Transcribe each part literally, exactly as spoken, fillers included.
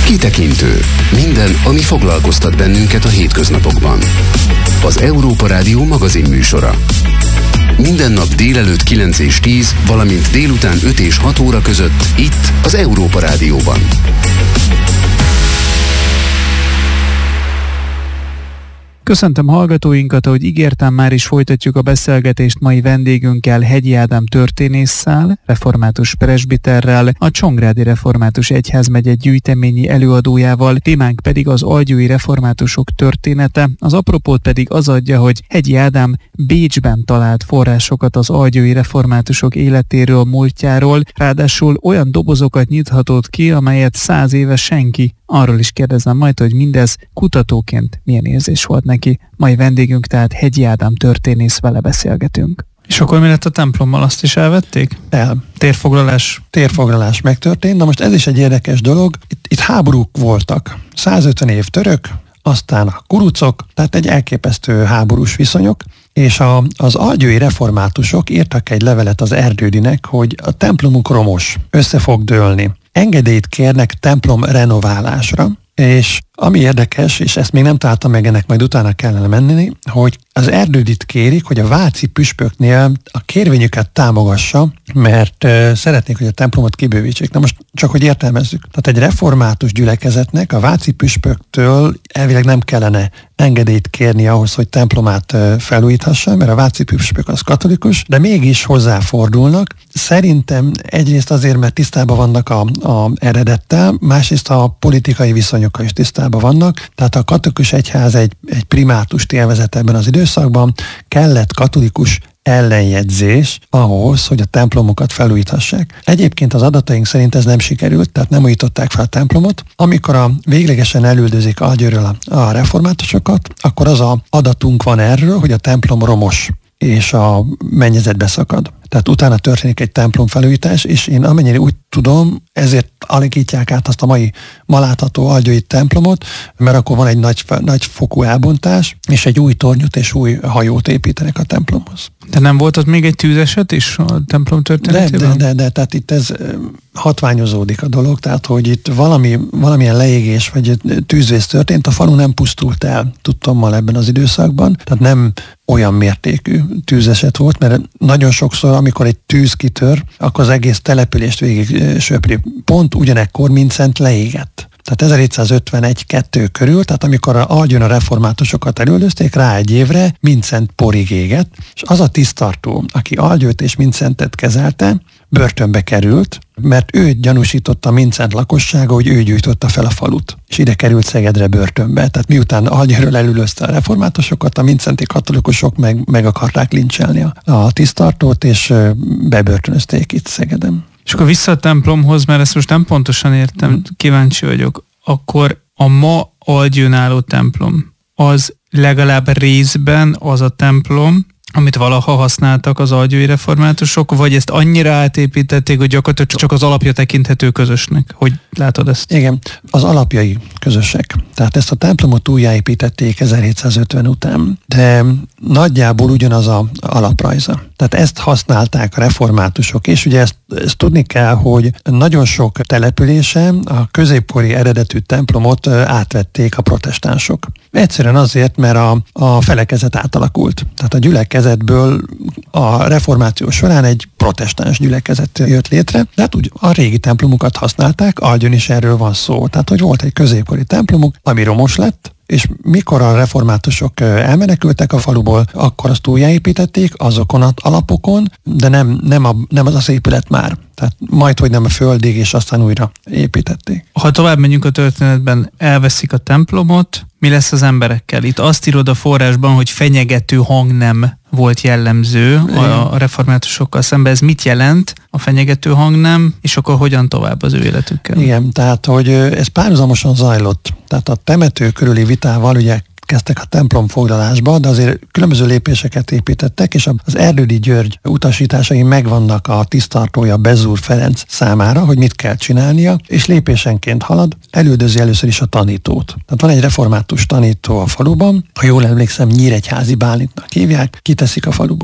Kitekintő. Minden, ami foglalkoztat bennünket a hétköznapokban. Az Európa Rádió magazin műsora. Minden nap délelőtt kilenc és tíz, valamint délután öt és hat óra között itt az Európa Rádióban. Köszöntöm hallgatóinkat, ahogy ígértem, már is folytatjuk a beszélgetést mai vendégünkkel, Hegyi Ádám történésszel, református presbiterrel, a Csongrádi Református Egyházmegye gyűjteményi előadójával, témánk pedig az algyői reformátusok története, az apropót pedig az adja, hogy Hegyi Ádám Bécsben talált forrásokat az algyői reformátusok életéről, múltjáról, ráadásul olyan dobozokat nyithatott ki, amelyet száz éve senki. Arról is kérdezem majd, hogy mindez kutatóként milyen érzés volt neki. Mai vendégünk tehát Hegyi Ádám történész, vele beszélgetünk. És akkor mi lett a templommal, azt is elvették? El. Térfoglalás? Térfoglalás megtörtént. Na most ez is egy érdekes dolog. Itt, itt háborúk voltak. százötven év török, aztán a kurucok, tehát egy elképesztő háborús viszonyok, és a, az algyői reformátusok írtak egy levelet az Erdődinek, hogy a templomuk romos, össze fog dőlni. Engedélyt kérnek templom renoválásra, és ami érdekes, és ezt még nem találtam meg, ennek majd utána kellene menni, hogy az Erdődit kérik, hogy a váci püspöknél a kérvényüket támogassa, mert uh, szeretnék, hogy a templomot kibővítsék. Na most csak, hogy értelmezzük. Tehát egy református gyülekezetnek a váci püspöktől elvileg nem kellene engedélyt kérni ahhoz, hogy templomát uh, felújíthassa, mert a váci püspök az katolikus, de mégis hozzáfordulnak. Szerintem egyrészt azért, mert tisztában vannak a, a eredettel, másrészt a politikai viszonyokkal is tisztában vannak. Tehát a katolikus egyház egy, egy primátust élvezett ebben az időszakban, kellett katolikus ellenjegyzés ahhoz, hogy a templomokat felújíthassák. Egyébként az adataink szerint ez nem sikerült, tehát nem újították fel a templomot. Amikor a véglegesen elüldözik algyőről a, a reformátusokat, akkor az a adatunk van erről, hogy a templom romos és a mennyezet beszakad. Tehát utána történik egy templom felújítás, és én amennyire úgy tudom, ezért alakítják át azt a mai ma látható algyői templomot, mert akkor van egy nagy, nagy fokú elbontás, és egy új tornyot és új hajót építenek a templomhoz. De nem volt ott még egy tűzeset is a templom történetében? De, de, de, de tehát itt ez hatványozódik a dolog, tehát hogy itt valami, valamilyen leégés vagy tűzvész történt, a falu nem pusztult el, tudtommal ebben az időszakban, tehát nem olyan mértékű tűzeset volt, mert nagyon sokszor, amikor egy tűz kitör, akkor az egész települést végig söpri. Pont ugyanekkor Mindszenty leégett. Tehát ezerhétszázötvenegy kettő körül, tehát amikor a algyőn a reformátusokat elüldözték, rá egy évre Mindszenty porig égett, és az a tisztartó, aki Algyőt és Mindszentyet kezelte, börtönbe került, mert ő gyanúsította Mindszenty lakossága, hogy ő gyújtotta fel a falut. És ide került Szegedre börtönbe. Tehát miután Algyőről elülözte a reformátusokat, a mindszenty katolikusok meg, meg akarták lincselni a, a tisztartót, és bebörtönözték itt Szegeden. És akkor vissza a templomhoz, mert ezt most nem pontosan értem, kíváncsi vagyok. Akkor a ma Algyőn álló templom, az legalább részben az a templom, amit valaha használtak az algyői reformátusok, vagy ezt annyira átépítették, hogy gyakorlatilag csak az alapja tekinthető közösnek? Hogy látod ezt? Igen, az alapjai közösek. Tehát ezt a templomot újjáépítették ezerhétszázötven után, de nagyjából ugyanaz az alaprajza. Tehát ezt használták a reformátusok, és ugye ezt, ezt tudni kell, hogy nagyon sok településen a középkori eredetű templomot átvették a protestánsok. Egyszerűen azért, mert a, a felekezet átalakult. Tehát a gyülekezetből a reformáció során egy protestáns gyülekezet jött létre, de hát úgy a régi templomukat használták, Algyőn is erről van szó. Tehát, hogy volt egy középkori templomuk, ami romos lett, és mikor a reformátusok elmenekültek a faluból, akkor azt újjáépítették azokon az alapokon, de nem, nem, a, nem az az épület már. Tehát majd, hogy nem a földig, és aztán újra építették. Ha tovább megyünk a történetben, elveszik a templomot, mi lesz az emberekkel? Itt azt írod a forrásban, hogy fenyegető hangnem volt jellemző a, a reformátusokkal szemben. Ez mit jelent, a fenyegető hangnem, és akkor hogyan tovább az ő életükkel? Igen, tehát, hogy ez párhuzamosan zajlott. Tehát a temető körüli vitával ugye kezdtek a templom foglalásba, de azért különböző lépéseket építettek, és az Erdődi György utasításai megvannak a tisztartója Bezúr Ferenc számára, hogy mit kell csinálnia, és lépésenként halad, elüldözi először is a tanítót. Tehát van egy református tanító a faluban, ha jól emlékszem, Nyíregyházi Bálintnak hívják, kiteszik a faluból.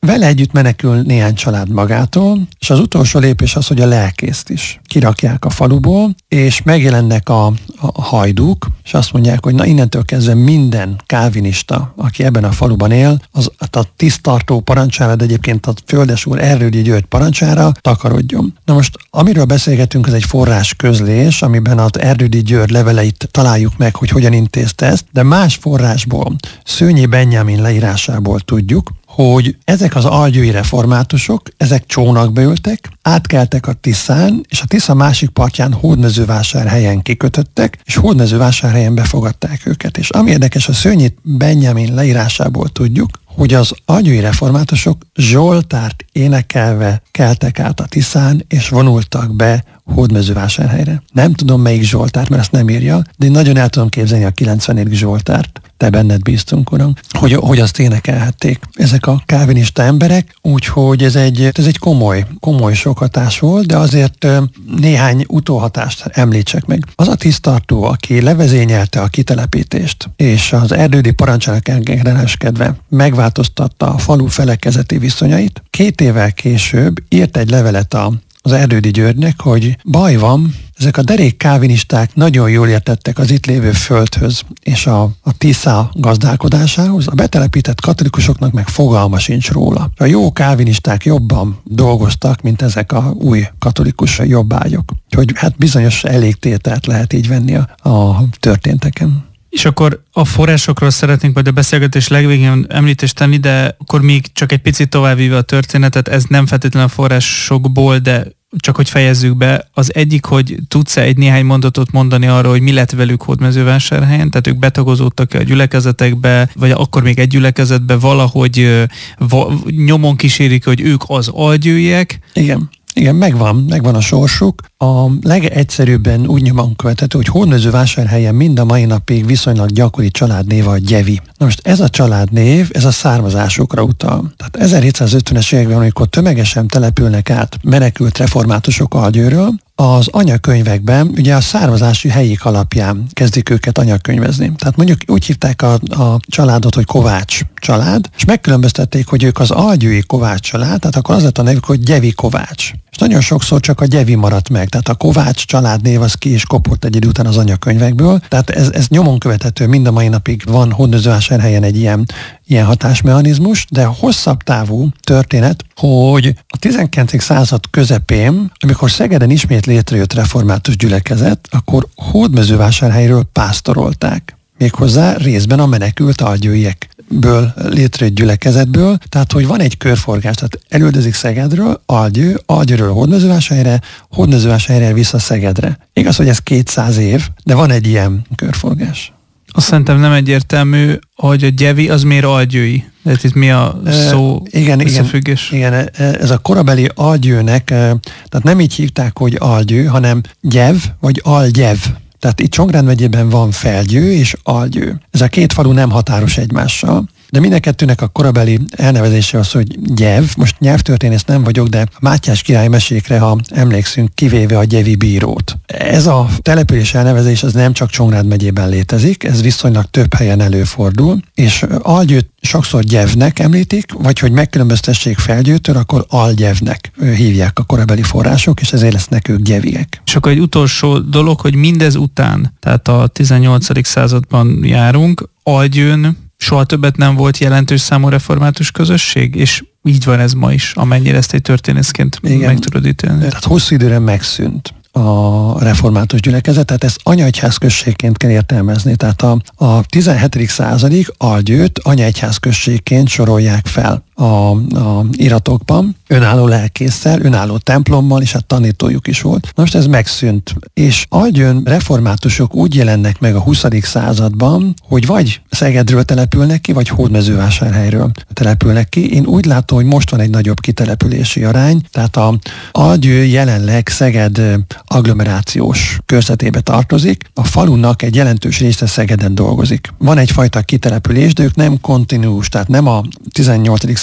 vele együtt menekül néhány család magától, és az utolsó lépés az, hogy a lelkészt is kirakják a faluból, és megjelennek a, a hajdúk, és azt mondják, hogy na innentől kezdve minden kálvinista, aki ebben a faluban él, az a tisztartó parancsára, de egyébként a Földesúr Erdődy György parancsára takarodjon. Na most, amiről beszélgetünk, az egy forrás közlés, amiben az Erdődy György leveleit találjuk meg, hogy hogyan intézte ezt, de más forrásból, Szőnyi Benjamin leírásából tudjuk, hogy ezek az algyői reformátusok, ezek csónakba ültek, átkeltek a Tiszán, és a Tisza másik partján Hódmezővásárhelyen kikötöttek, és Hódmezővásárhelyen befogadták őket. És ami érdekes, a Szőnyi Benjamin leírásából tudjuk, hogy az algyői reformátusok zsoltárt énekelve keltek át a Tiszán, és vonultak be Hódmezővásárhelyre. Nem tudom, melyik zsoltárt, mert ezt nem írja, de én nagyon el tudom képzelni a kilencvenedik zsoltárt, te benned bíztunk, Uram, hogy, hogy azt énekelhették ezek a kálvinista emberek, úgyhogy ez egy, ez egy komoly, komoly sok hatás volt, de azért néhány utóhatást említsek meg. Az a tisztartó, aki levezényelte a kitelepítést, és az erdődi parancsának engedelmeskedve megváltoztatta a falu felekezeti viszonyait, két évvel később írt egy levelet a az Erdődy Györgynek, hogy baj van, ezek a derék kávinisták nagyon jól értettek az itt lévő földhöz és a, a Tisza gazdálkodásához, a betelepített katolikusoknak meg fogalma sincs róla. A jó kávinisták jobban dolgoztak, mint ezek a új katolikus jobbágyok. Úgyhogy hát bizonyos elégtételt lehet így venni a, a történteken. És akkor a forrásokról szeretnénk majd a beszélgetés legvégén említést tenni, de akkor még csak egy picit továbbvíve a történetet, ez nem feltétlenül a forrásokból, de csak hogy fejezzük be. Az egyik, hogy tudsz-e egy néhány mondatot mondani arra, hogy mi lett velük Hódmezővásárhelyen, tehát ők betagozódtak-e a gyülekezetekbe, vagy akkor még egy gyülekezetbe valahogy va- nyomon kísérik, hogy ők az algyőiek. Igen. Igen, megvan, megvan a sorsuk. A legegyszerűbben úgy nyomon követhető, hogy Hódmezővásárhelyen mind a mai napig viszonylag gyakori családnév a Gyevi. Na most ez a családnév, ez a származásukra utal. Tehát ezerhétszázötvenes években, amikor tömegesen települnek át menekült reformátusok Algyőről, az anyakönyvekben ugye a származási helyik alapján kezdik őket anyakönyvezni. Tehát mondjuk úgy hívták a, a családot, hogy Kovács család, és megkülönböztették, hogy ők az algyői Kovács család, tehát akkor az lett a nevük, hogy Gyevi Kovács. És nagyon sokszor csak a Gyevi maradt meg, tehát a Kovács családnév az ki is kopott egy idő után az anyakönyvekből, tehát ez, ez nyomon követhető, mind a mai napig van Hódmezővásárhelyen egy ilyen, ilyen hatásmechanizmus, de hosszabb távú történet, hogy a tizenkilencedik század közepén, amikor Szegeden ismét létrejött református gyülekezet, akkor Hódmezővásárhelyről pásztorolták. Méghozzá részben a menekült algyőiekből létrejött gyülekezetből, tehát hogy van egy körforgás, tehát elüldözik Szegedről, Algyő, Algyőről Hódmezővásárhelyre, Hódmezővásárhelyre vissza Szegedre. Igaz, hogy ez kétszáz év, de van egy ilyen körforgás. Azt szerintem nem egyértelmű, hogy a Gyevi az miért algyői. Tehát itt mi a szó e, igen, összefüggés? Igen, igen, ez a korabeli algyőnek, tehát nem így hívták, hogy algyő, hanem gyev vagy algyev. Tehát itt Csongrád megyében van Felgyő és Algyő. Ez a két falu nem határos egymással, de mind a kettőnek a korabeli elnevezése az, hogy Gyev. Most nyelvtörténész nem vagyok, de Mátyás király mesékre, ha emlékszünk, kivéve a Gyevi bírót. Ez a település elnevezés az nem csak Csongrád megyében létezik, ez viszonylag több helyen előfordul, és Algyőt sokszor Gyevnek említik, vagy hogy megkülönböztessék Felgyőtől, akkor Algyevnek hívják a korabeli források, és ezért lesznek ők gyeviek. És akkor egy utolsó dolog, hogy mindez után, tehát a tizennyolcadik században járunk, Algyőn soha többet nem volt jelentős számú református közösség, és így van ez ma is, amennyire ezt egy történészként igen, meg tudod ítélni. Tehát hosszú időre megszűnt a református gyülekezet, tehát ezt anyaegyházközségként kell értelmezni. Tehát a, a tizenhetedik századig Algyőt anyaegyházközségként sorolják fel a, a iratokban, önálló lelkésszel, önálló templommal, és hát tanítójuk is volt. Most ez megszűnt, és Algyőn reformátusok úgy jelennek meg a huszadik században, hogy vagy Szegedről települnek ki, vagy Hódmezővásárhelyről települnek ki. Én úgy látom, hogy most van egy nagyobb kitelepülési arány, tehát a Algyő jelenleg Szeged agglomerációs körzetébe tartozik, a falunak egy jelentős része Szegeden dolgozik. Van egyfajta kitelepülés, de ők nem kontinuus, tehát nem a tizennyolcadik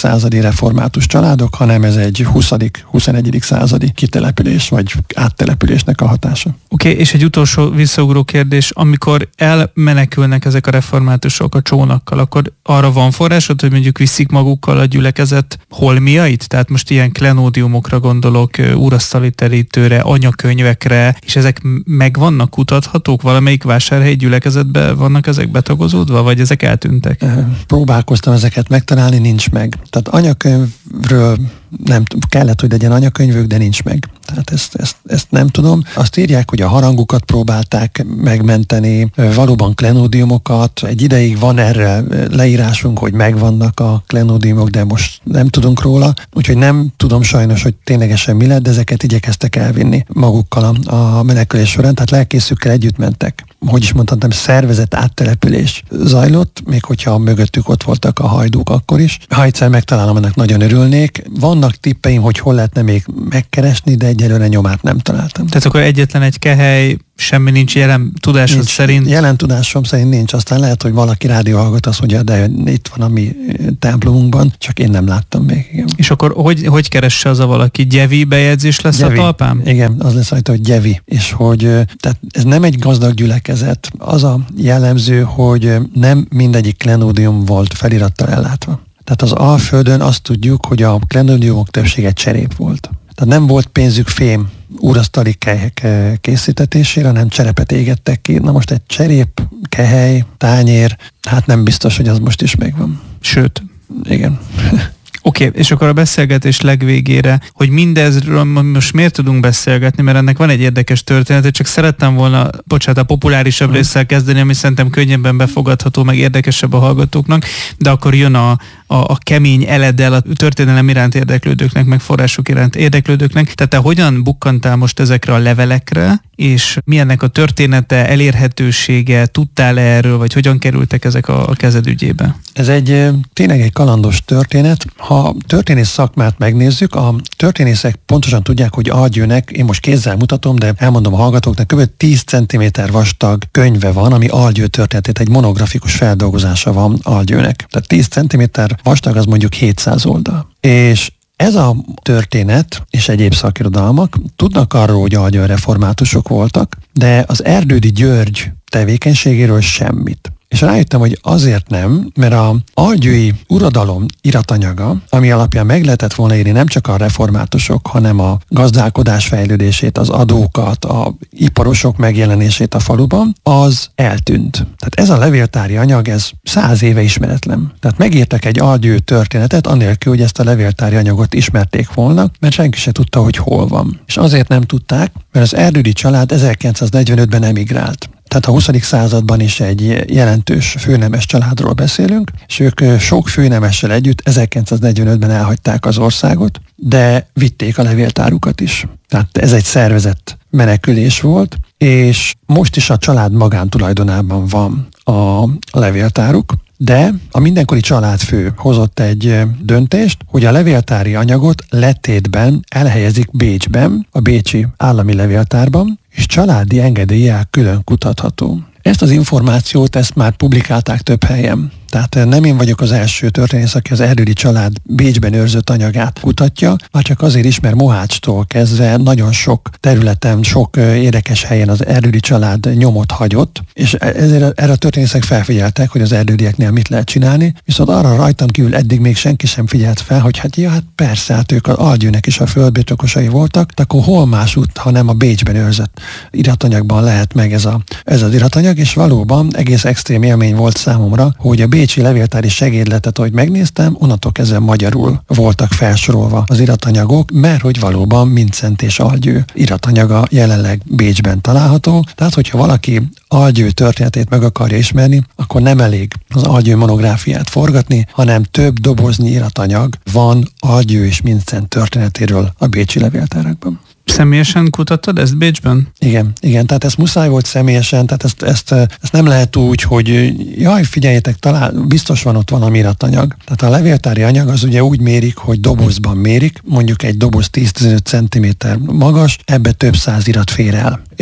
századi református családok, hanem ez egy huszadik-huszonegyedik századi kitelepülés, vagy áttelepülésnek a hatása. Oké, okay, és egy utolsó visszaugró kérdés, amikor elmenekülnek ezek a reformátusok a csónakkal, akkor arra van forrásod, hogy mondjuk viszik magukkal a gyülekezet holmiait? Tehát most ilyen klenódiumokra gondolok, úrasztali terítőre, anyakönyvekre, és ezek meg vannak kutathatók? Valamelyik vásárhelyi gyülekezetben vannak ezek betagozódva, vagy ezek eltűntek? Próbálkoztam ezeket megtalálni, nincs meg. Tehát anyakönyvről nem kellett, hogy legyen anyakönyvük, de nincs meg. Tehát ezt, ezt, ezt nem tudom. Azt írják, hogy a harangukat próbálták megmenteni, valóban klenódiumokat. Egy ideig van erre leírásunk, hogy megvannak a klenódiumok, de most nem tudunk róla. Úgyhogy nem tudom sajnos, hogy ténylegesen mi lett, de ezeket igyekeztek elvinni magukkal a, a menekülés során. Tehát lelkészükkel együtt mentek. Hogy is mondhatom, szervezett áttelepülés zajlott, még hogyha mögöttük ott voltak a hajdúk akkor is. Ha egyszer megtalálom, ennek nagyon örülnék. Vannak tippeim, hogy hol lehetne még megkeresni, de egyelőre nyomát nem találtam. Tehát akkor egyetlen egy kehely, semmi nincs jelen tudásod nincs, szerint? Jelen tudásom szerint nincs. Aztán lehet, hogy valaki rádió hallgat, azt mondja, de itt van a mi templomunkban, csak én nem láttam még. Igen. És akkor hogy, hogy keresse az a valaki? Gyevi bejegyzés lesz Gyevi. A talpán? Igen, az lesz rajta, hogy Gyevi. És hogy tehát ez nem egy gazdag gyülekezet. Az a jellemző, hogy nem mindegyik klenódium volt felirattal ellátva. Tehát az Alföldön azt tudjuk, hogy a klenódiumok többsége cserép volt. Tehát nem volt pénzük fém úrasztali kelyhek készítetésére, hanem cserepet égettek ki. Na most egy cserép, kehely, tányér, hát nem biztos, hogy az most is megvan. Sőt. Igen. Oké, okay, és akkor a beszélgetés legvégére, hogy mindezről most miért tudunk beszélgetni, mert ennek van egy érdekes történet, csak szerettem volna, bocsánat, a populárisabb mm. résszel kezdeni, ami szerintem könnyebben befogadható, meg érdekesebb a hallgatóknak, de akkor jön a, a, a kemény eledel a történelem iránt érdeklődőknek, meg források iránt érdeklődőknek. Tehát te hogyan bukkantál most ezekre a levelekre, és milyennek a története, elérhetősége, tudtál erről, vagy hogyan kerültek ezek a, a kezed ügyébe? Ez egy tényleg egy kalandos történet. Ha történész szakmát megnézzük, a történészek pontosan tudják, hogy Algyőnek, én most kézzel mutatom, de elmondom a hallgatóknak, kb. tíz centiméter vastag könyve van, ami Algyő történetét, egy monografikus feldolgozása van Algyőnek. Tehát tíz centiméter vastag, az mondjuk hétszáz oldal. És ez a történet és egyéb szakirodalmak tudnak arról, hogy Algyőn reformátusok voltak, de az Erdődy György tevékenységéről semmit. És rájöttem, hogy azért nem, mert a algyői uradalom iratanyaga, ami alapján meg lehetett volna írni nem csak a reformátusok, hanem a gazdálkodás fejlődését, az adókat, a iparosok megjelenését a faluban, az eltűnt. Tehát ez a levéltári anyag, ez száz éve ismeretlen. Tehát megírtak egy algyő történetet, anélkül, hogy ezt a levéltári anyagot ismerték volna, mert senki se tudta, hogy hol van. És azért nem tudták, mert az Erdődy család ezerkilencszáznegyvenötben emigrált. Tehát a huszadik században is egy jelentős főnemes családról beszélünk, és ők sok főnemessel együtt ezerkilencszáznegyvenötben elhagyták az országot, de vitték a levéltárukat is. Tehát ez egy szervezett menekülés volt, és most is a család magántulajdonában van a levéltáruk, de a mindenkori családfő hozott egy döntést, hogy a levéltári anyagot letétben elhelyezik Bécsben, a bécsi állami levéltárban, és családi engedéllyel külön kutatható. Ezt az információt, ezt már publikálták több helyen. Tehát nem én vagyok az első történész, aki az Erdődy család Bécsben őrzött anyagát kutatja, már csak azért is, mert Mohácstól kezdve nagyon sok területen, sok érdekes helyen az Erdődy család nyomot hagyott, és ezért erre a történészek felfigyeltek, hogy az erdődieknél mit lehet csinálni, viszont arra rajtam kívül eddig még senki sem figyelt fel, hogy hát ja, hát persze, hát ők az Algyőnek is a földbirtokosai voltak, de akkor hol másút, ha nem a Bécsben őrzött iratanyagban lehet meg ez, a, ez az iratanyag, és valóban egész extrém élmény volt számomra, hogy a bécsi levéltári segédletet, ahogy megnéztem, onnantól kezdve magyarul voltak felsorolva az iratanyagok, mert hogy valóban Mindszenty és Algyő iratanyaga jelenleg Bécsben található. Tehát, hogyha valaki Algyő történetét meg akarja ismerni, akkor nem elég az Algyő monográfiát forgatni, hanem több doboznyi iratanyag van Algyő és Mindszenty történetéről a bécsi levéltárakban. Személyesen kutattad ezt Bécsben? Igen, igen, tehát ez muszáj volt személyesen, tehát ezt, ezt, ezt nem lehet úgy, hogy jaj, figyeljetek, talán biztos van ott valami iratanyag. Tehát a levéltári anyag az ugye úgy mérik, hogy dobozban mérik, mondjuk egy doboz tíz-tizenöt centiméter magas, ebbe több száz irat fér el. És ez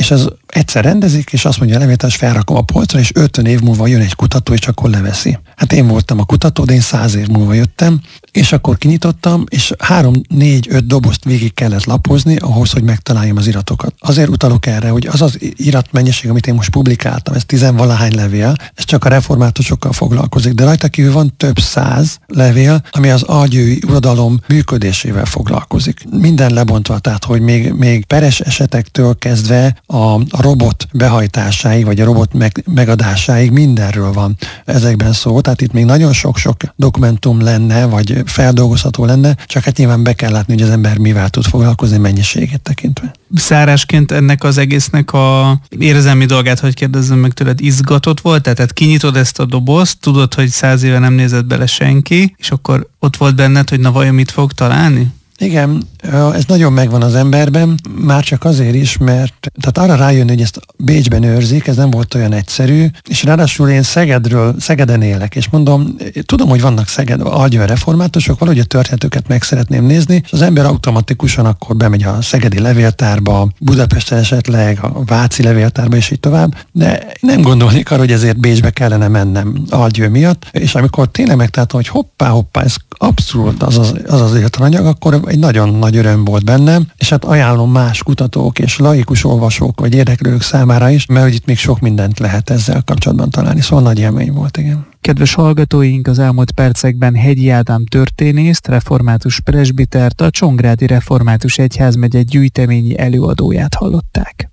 egyszer rendezik, és azt mondja a levéltárs, felrakom a polcra, és ötven év múlva jön egy kutató, és akkor leveszi. Hát én voltam a kutató, de én száz év múlva jöttem, és akkor kinyitottam, és három, négy, öt dobozt végig kellett lapozni ahhoz, hogy megtaláljam az iratokat. Azért utalok erre, hogy az az iratmennyiség, amit én most publikáltam, ez tizenvalahány levél, ez csak a reformátusokkal foglalkozik, de rajta kívül van több száz levél, ami az algyői uradalom működésével foglalkozik. Minden lebontva, tehát hogy még, még peres esetektől kezdve a, a robot behajtásáig, vagy a robot meg, megadásáig mindenről van ezekben szó, tehát itt még nagyon sok-sok dokumentum lenne, vagy feldolgozható lenne, csak hát nyilván be kell látni, hogy az ember mivel tud foglalkozni mennyiségét tekintve. Szárásként ennek az egésznek a érzelmi dolgát, hogy kérdezzem meg tőled, izgatott volt? Tehát kinyitod ezt a dobozt, tudod, hogy száz éve nem nézett bele senki, és akkor ott volt benned, hogy na vajon mit fog találni? Igen, ez nagyon megvan az emberben, már csak azért is, mert tehát arra rájönni, hogy ezt Bécsben őrzik, ez nem volt olyan egyszerű, és ráadásul én Szegedről, Szegeden élek, és mondom, tudom, hogy vannak Szeged algyői reformátusok, valahogy a történetüket meg szeretném nézni, és az ember automatikusan akkor bemegy a szegedi levéltárba, Budapesten esetleg, a váci levéltárba, és így tovább, de nem gondolnék arra, hogy ezért Bécsbe kellene mennem algyő miatt, és amikor tényleg megtaláltam, hogy hoppá, hoppá, ez abszolút az az, az, az anyag, akkor egy nagyon nagy öröm volt bennem, és hát ajánlom más kutatók és laikus olvasók vagy érdeklődők számára is, mert hogy itt még sok mindent lehet ezzel kapcsolatban találni, szóval nagy élmény volt, igen. Kedves hallgatóink, az elmúlt percekben Hegyi Ádám történészt, református presbitert, a Csongrádi Református Egyházmegye gyűjteményi előadóját hallották.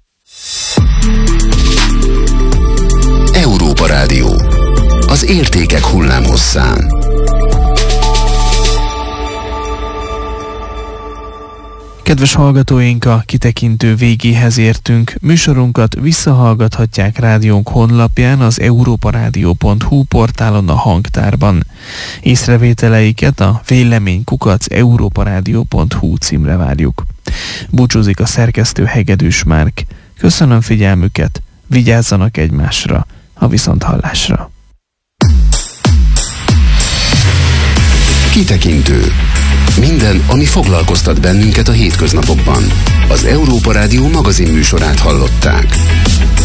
Európa Rádió. Az értékek hullámhosszán. Kedves hallgatóink, a kitekintő végéhez értünk. Műsorunkat visszahallgathatják rádiónk honlapján, az európarádió pont hu portálon, a hangtárban. Észrevételeiket a vélemény kukac európarádió pont hu címre várjuk. Búcsúzik a szerkesztő Hegedűs Márk. Köszönöm figyelmüket, vigyázzanak egymásra, a viszonthallásra. Kitekintő. Minden, ami foglalkoztat bennünket a hétköznapokban. Az Európa Rádió magazin műsorát hallották.